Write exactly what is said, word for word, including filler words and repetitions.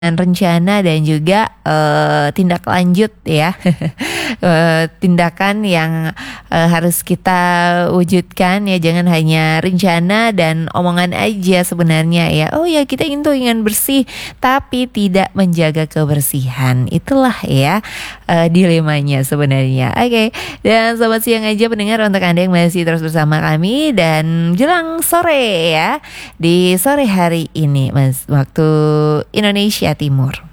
Dan rencana dan juga, eee, tindak lanjut ya, eee, tindakan yang, eee, harus kita wujudkan ya, jangan hanya rencana dan omongan aja sebenarnya ya. Oh ya kita itu ingin bersih, tapi tidak menjaga kebersihan. Itulah ya, eee, dilemanya sebenarnya. Oke, dan selamat siang aja pendengar untuk Anda yang masih terus bersama kami dan jelang sore ya, di sore hari ini Mas, waktu Indonesia Timur.